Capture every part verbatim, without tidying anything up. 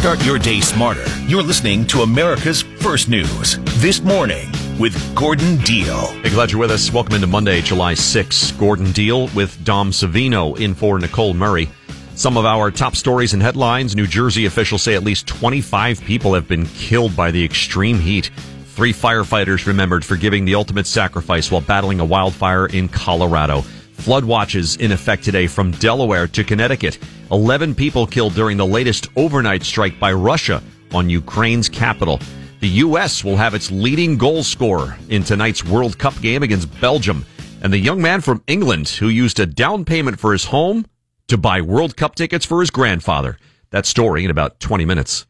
Start your day smarter. You're listening to America's First News This Morning with Gordon Deal. Hey, glad you're with us. Welcome into Monday, July sixth. Gordon Deal with Dom Savino in for Nicole Murray. Some of our top stories and headlines. New Jersey officials say at least twenty-five people have been killed by the extreme heat. Three firefighters remembered for giving the ultimate sacrifice while battling a wildfire in Colorado. Flood watches in effect today from Delaware to Connecticut. Eleven people killed during the latest overnight strike by Russia on Ukraine's capital. The U S will have its leading goal scorer in tonight's World Cup game against Belgium. And the young man from England who used a down payment for his home to buy World Cup tickets for his grandfather. That story in about twenty minutes.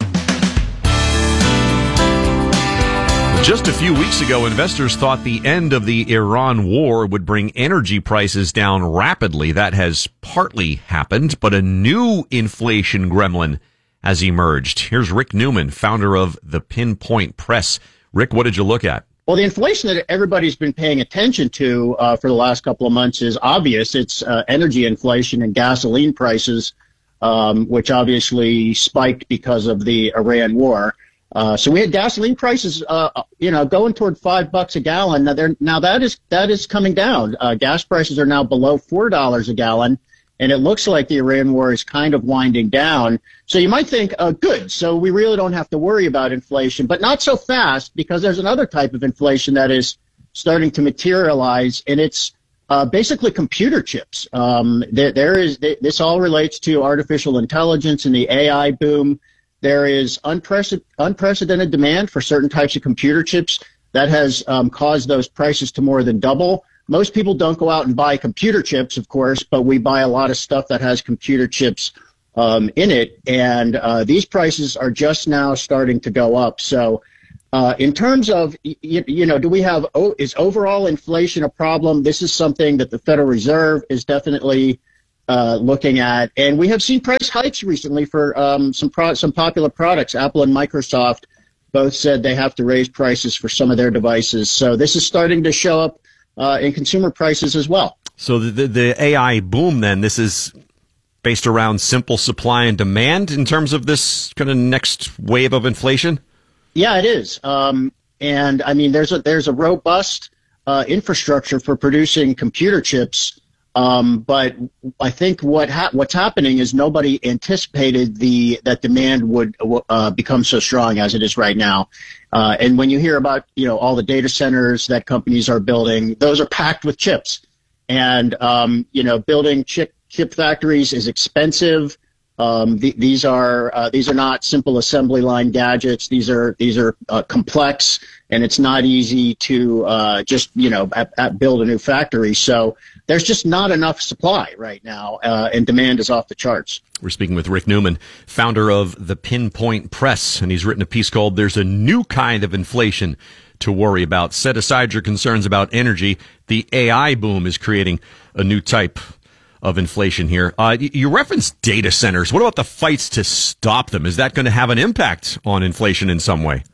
Just a few weeks ago, investors thought the end of the Iran war would bring energy prices down rapidly. That has partly happened, but a new inflation gremlin has emerged. Here's Rick Newman, founder of the Pinpoint Press. Rick, what did you look at? Well, the inflation that everybody's been paying attention to uh, for the last couple of months is obvious. It's uh, energy inflation and gasoline prices, um, which obviously spiked because of the Iran war. Uh, so we had gasoline prices, uh, you know, going toward five bucks a gallon. Now, they're, now that is that is coming down. Uh, gas prices are now below four dollars a gallon, and it looks like the Iran war is kind of winding down. So you might think, uh, good, so we really don't have to worry about inflation, but not so fast, because there's another type of inflation that is starting to materialize, and it's uh, basically computer chips. Um, there, there is this all relates to artificial intelligence and the A I boom. There is unprecedented, unprecedented demand for certain types of computer chips that has um, caused those prices to more than double. Most people don't go out and buy computer chips, of course, but we buy a lot of stuff that has computer chips um, in it, and uh, these prices are just now starting to go up. So uh, in terms of, you, you know, do we have, oh, is overall inflation a problem? This is something that the Federal Reserve is definitely Uh, looking at, and we have seen price hikes recently for um, some pro- some popular products. Apple and Microsoft both said they have to raise prices for some of their devices. So this is starting to show up uh, in consumer prices as well. So the, the the A I boom, then, this is based around simple supply and demand in terms of this kind of next wave of inflation? Yeah, it is. Um, and I mean, there's a there's a robust uh, infrastructure for producing computer chips. Um, but I think what ha- what's happening is nobody anticipated the that demand would uh, become so strong as it is right now. Uh, and when you hear about, you know, all the data centers that companies are building, those are packed with chips. And, um, you know, building chip, chip factories is expensive. Um, th- these are uh, these are not simple assembly line gadgets. These are these are uh, complex, and it's not easy to uh, just, you know, at, at build a new factory. So there's just not enough supply right now, uh, and demand is off the charts. We're speaking with Rick Newman, founder of the Pinpoint Press, and he's written a piece called "There's a New Kind of Inflation to Worry About." Set aside your concerns about energy. The A I boom is creating a new type of inflation here. Uh, you referenced data centers. What about the fights to stop them? Is that going to have an impact on inflation in some way?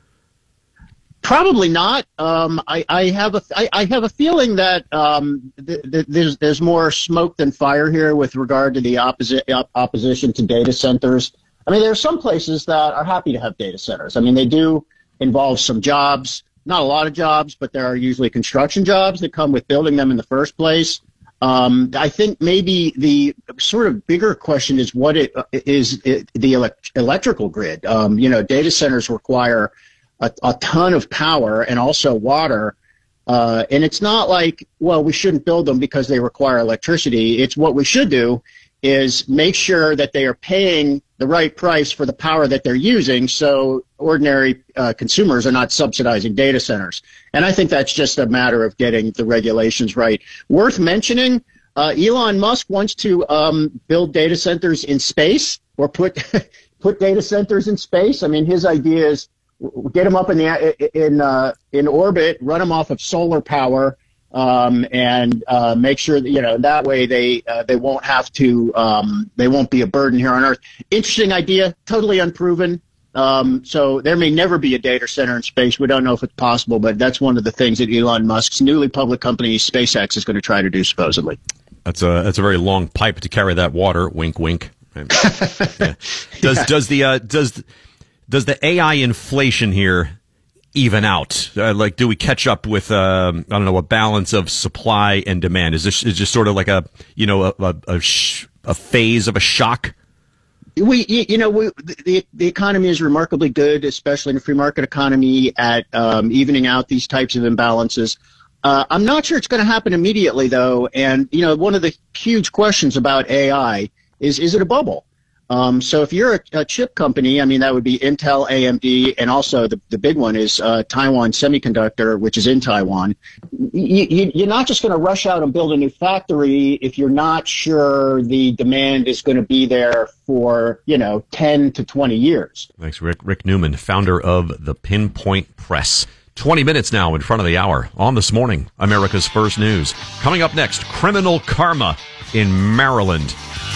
Probably not. Um, I, I have a I, I have a feeling that um, th- th- there's there's more smoke than fire here with regard to the opposi- op- opposition to data centers. I mean, there are some places that are happy to have data centers. I mean, they do involve some jobs, not a lot of jobs, but there are usually construction jobs that come with building them in the first place. Um, I think maybe the sort of bigger question is what it is it, the elect- electrical grid. Um, you know, data centers require a, a ton of power and also water. Uh, and it's not like, well, we shouldn't build them because they require electricity. It's what we should do is make sure that they are paying the right price for the power that they're using, so ordinary uh, consumers are not subsidizing data centers. And I think that's just a matter of getting the regulations right. Worth mentioning, uh, Elon Musk wants to um, build data centers in space or put put data centers in space. I mean, his idea is get them up in the in uh, in orbit, run them off of solar power, um, and uh, make sure that, you know, that way they uh, they won't have to um, they won't be a burden here on Earth. Interesting idea, totally unproven. Um, so there may never be a data center in space. We don't know if it's possible, but that's one of the things that Elon Musk's newly public company SpaceX is going to try to do, supposedly. That's a that's a very long pipe to carry that water. Wink, wink. Yeah. Does yeah. does the uh, does Does the A I inflation here even out? Uh, like, do we catch up with, um, I don't know, a balance of supply and demand? Is this is just sort of like a, you know, a, a, a, sh- a phase of a shock? We, you know, we, the the economy is remarkably good, especially in a free market economy, at um, evening out these types of imbalances. Uh, I'm not sure it's going to happen immediately, though. And, you know, one of the huge questions about A I is, is it a bubble? Um, so if you're a, a chip company, I mean, that would be Intel, A M D, and also the, the big one is uh, Taiwan Semiconductor, which is in Taiwan. You, you, you're not just going to rush out and build a new factory if you're not sure the demand is going to be there for, you know, ten to twenty years. Thanks, Rick. Rick Newman, founder of the Pinpoint Press. twenty minutes now in front of the hour on This Morning, America's First News. Coming up next, criminal karma in Maryland.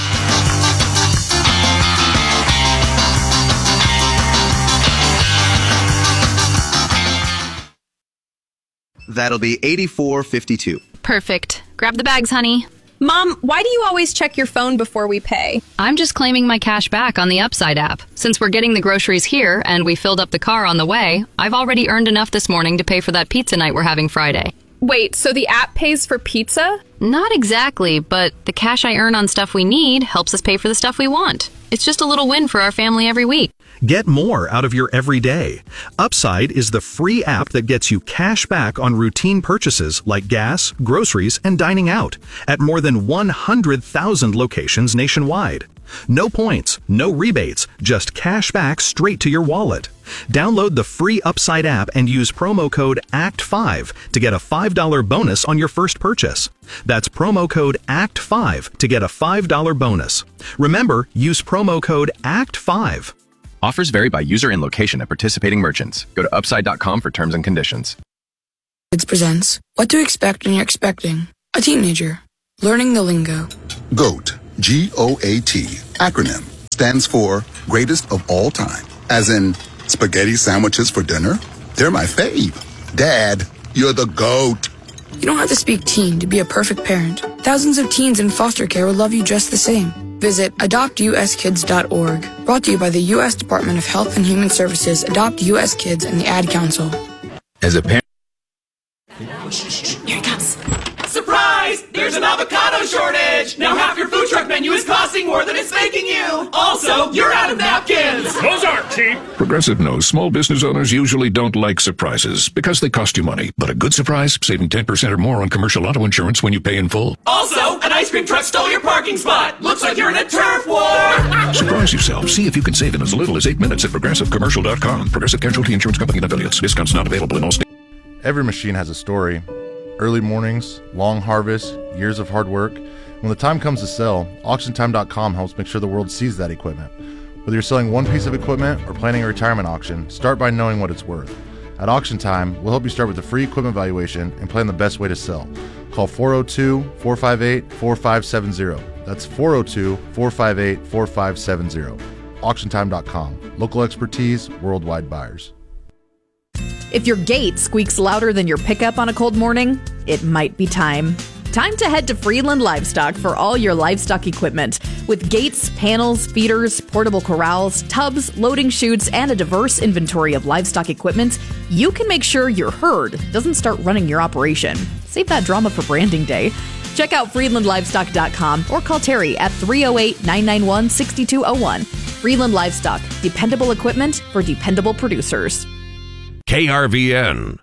That'll be eighty-four fifty-two. Perfect. Grab the bags, honey. Mom, why do you always check your phone before we pay? I'm just claiming my cash back on the Upside app. Since we're getting the groceries here and we filled up the car on the way, I've already earned enough this morning to pay for that pizza night we're having Friday. Wait, so the app pays for pizza? Not exactly, but the cash I earn on stuff we need helps us pay for the stuff we want. It's just a little win for our family every week. Get more out of your everyday. Upside is the free app that gets you cash back on routine purchases like gas, groceries, and dining out at more than one hundred thousand locations nationwide. No points, no rebates, just cash back straight to your wallet. Download the free Upside app and use promo code A C T five to get a five dollars bonus on your first purchase. That's promo code A C T five to get a five dollars bonus. Remember, use promo code A C T five. Offers vary by user and location at participating merchants. Go to upside dot com for terms and conditions. It presents What to Expect When You're Expecting a Teenager. Learning the lingo. GOAT, G O A T, acronym, stands for Greatest of All Time. As in, spaghetti sandwiches for dinner? They're my fave. Dad, you're the GOAT. You don't have to speak teen to be a perfect parent. Thousands of teens in foster care will love you just the same. Visit adopt u s kids dot org. Brought to you by the U S Department of Health and Human Services, Adopt U S Kids, and the Ad Council. As a parent... Here it comes. Surprise! There's an avocado shortage! Now half your food truck menu is costing more than it's making you! Also, you're out of napkins! Those aren't cheap! Progressive knows small business owners usually don't like surprises because they cost you money. But a good surprise, saving ten percent or more on commercial auto insurance when you pay in full. Also, an ice cream truck stole your parking spot! Looks like you're in a turf war! Surprise yourself. See if you can save in as little as eight minutes at progressive commercial dot com. Progressive Casualty Insurance Company and affiliates. Discounts not available in all states. Every machine has a story. Early mornings, long harvests, years of hard work. When the time comes to sell, auction time dot com helps make sure the world sees that equipment. Whether you're selling one piece of equipment or planning a retirement auction, start by knowing what it's worth. At Auction Time, we'll help you start with a free equipment valuation and plan the best way to sell. Call four oh two, four five eight, four five seven zero. That's four oh two, four five eight, four five seven zero. auction time dot com. Local expertise, worldwide buyers. If your gate squeaks louder than your pickup on a cold morning, it might be time. Time to head to Friedland Livestock for all your livestock equipment. With gates, panels, feeders, portable corrals, tubs, loading chutes, and a diverse inventory of livestock equipment, you can make sure your herd doesn't start running your operation. Save that drama for branding day. Check out Friedland Livestock dot com or call Terry at three oh eight, nine nine one, six two oh one. Friedland Livestock, dependable equipment for dependable producers. K R V N,